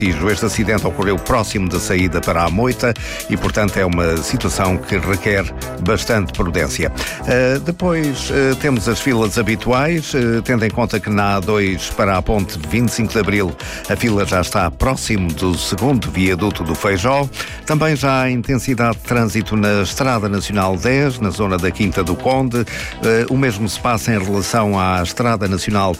Este acidente ocorreu próximo da saída para a Moita e, portanto, é uma situação que requer bastante prudência. Depois temos as filas habituais, tendo em conta que na A2 para a ponte 25 de Abril a fila já está próximo do segundo viaduto do Feijó. Também já há intensidade de trânsito na Estrada Nacional 10, na zona da Quinta do Conde. O mesmo se passa em relação à Estrada Nacional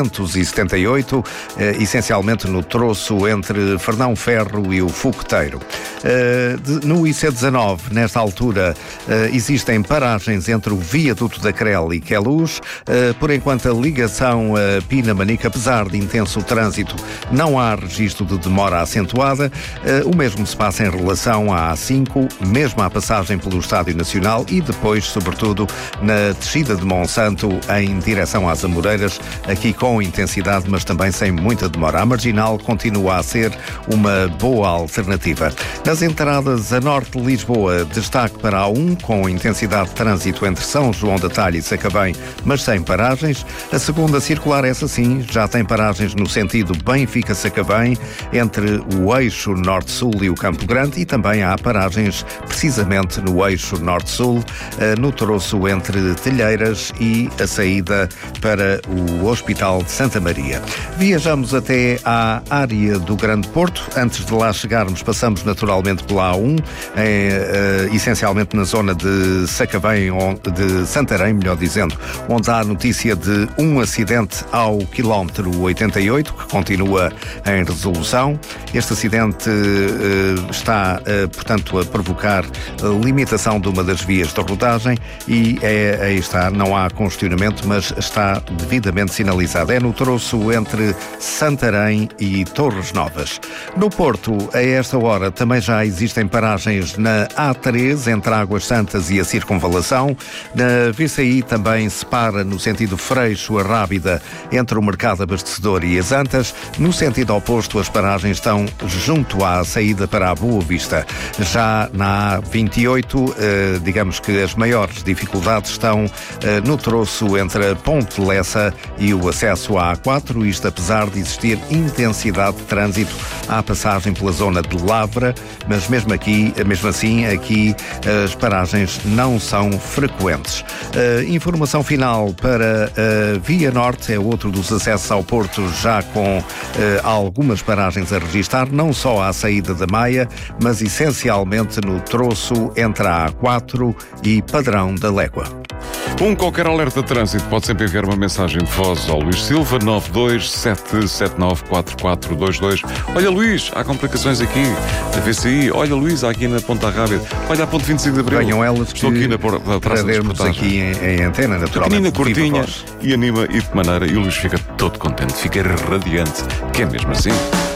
378, essencialmente no troço entre Fernão Ferro e o Fogoteiro. No IC19, nesta altura, existem paragens entre o viaduto da Crel e Queluz. Por enquanto, a ligação Pina-Manica, apesar de intenso trânsito, não há registro de demora acentuada. O mesmo se passa em relação à A5, mesmo à passagem pelo Estádio Nacional e depois, sobretudo, na descida de Monsanto em direção às Amoreiras, aqui com intensidade, mas também sem muita demora. A Marginal continua a ser uma boa alternativa. Nas entradas a norte de Lisboa, destaque para a A1, com intensidade de trânsito entre São João da Talha e Sacavém, mas sem paragens. A segunda circular, essa sim, já tem paragens no sentido Benfica-Sacavém, entre o eixo norte-sul e o Campo Grande, e também há paragens precisamente no eixo norte-sul, no troço entre Telheiras e a saída para o Hospital de Santa Maria. Viajamos até à área do Grande Porto. Antes de lá chegarmos, passamos naturalmente pela A1, essencialmente na zona de Sacavém, de Santarém, melhor dizendo, onde há notícia de um acidente ao quilómetro 88, que continua em resolução. Este acidente está, portanto, a provocar limitação de uma das vias de rodagem e aí está, não há congestionamento, mas está devidamente sinalizado. É no troço entre Santarém e Torres Novas. No Porto, a esta hora, também já existem paragens na A3, entre Águas Santas e a Circunvalação. Na VCI também se para no sentido Freixo-Arrábida, entre o Mercado Abastecedor e as Antas. No sentido oposto, as paragens estão junto à saída para a Boa Vista. Já na A28, digamos que as maiores dificuldades estão no troço entre a Ponte Lessa e o acesso à A4, isto apesar de existir intensidade de trânsito à passagem pela zona de Lavra, mas mesmo assim, aqui as paragens não são frequentes. Informação final para a Via Norte, é outro dos acessos ao Porto, já com algumas paragens a registrar, não só à saída da Maia, mas essencialmente no troço entre a A4 e Padrão da Légua. Qualquer alerta de trânsito pode sempre enviar uma mensagem de voz ao Luís Silva, 927794422. Olha, Luís, há complicações aqui na VCI. Olha, Luís, há aqui na Ponta Rábida. Olha, a ponte 25 de Abril. Venham elas Estou aqui na praça de aqui em antena, naturalmente. Pequenina, curtinha, e anima e de maneira. E o Luís fica todo contente, fica radiante, que é mesmo assim.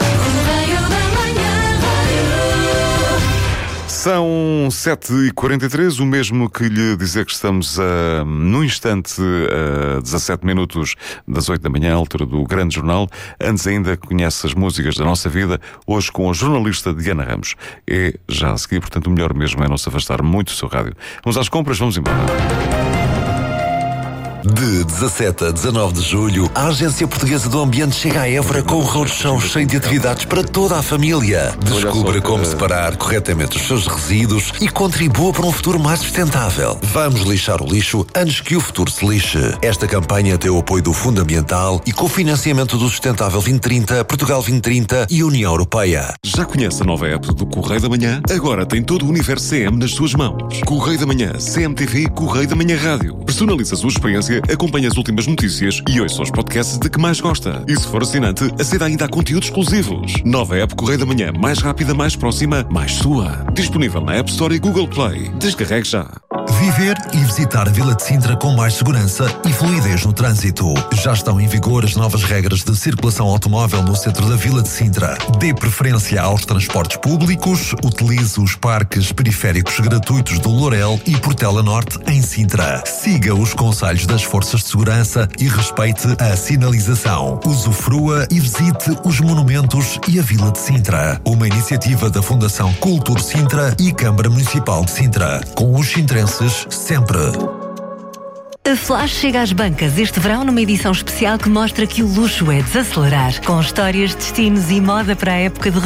São 7h43, o mesmo que lhe dizer que estamos no instante a 17 minutos das 8 da manhã, à altura do Grande Jornal. Antes ainda conhece as músicas da nossa vida, hoje com a jornalista Diana Ramos. É já a seguir, portanto o melhor mesmo é não se afastar muito do seu rádio. Vamos às compras, vamos embora. De 17 a 19 de julho, a Agência Portuguesa do Ambiente chega a Évora com um roadshow cheio de atividades para toda a família. Descubra como separar corretamente os seus resíduos e contribua para um futuro mais sustentável. Vamos lixar o lixo antes que o futuro se lixe. Esta campanha tem o apoio do Fundo Ambiental e com o financiamento do Sustentável 2030, Portugal 2030 e União Europeia. Já conhece a nova app do Correio da Manhã? Agora tem todo o universo CM nas suas mãos. Correio da Manhã, CMTV, Correio da Manhã Rádio. Personaliza a sua experiência, acompanhe as últimas notícias e ouça os podcasts de que mais gosta. E se for assinante, aceda ainda a conteúdos exclusivos. Nova app Correio da Manhã, mais rápida, mais próxima, mais sua. Disponível na App Store e Google Play. Descarregue já. Viver e visitar a Vila de Sintra com mais segurança e fluidez no trânsito. Já estão em vigor as novas regras de circulação automóvel no centro da Vila de Sintra. Dê preferência aos transportes públicos, utilize os parques periféricos gratuitos do Lourel e Portela Norte em Sintra. Siga os conselhos das forças de segurança e respeite a sinalização. Usufrua e visite os monumentos e a Vila de Sintra. Uma iniciativa da Fundação Cultura Sintra e Câmara Municipal de Sintra. Com os sintrenses sempre. A Flash chega às bancas este verão numa edição especial que mostra que o luxo é desacelerar. Com histórias, destinos e moda para a época de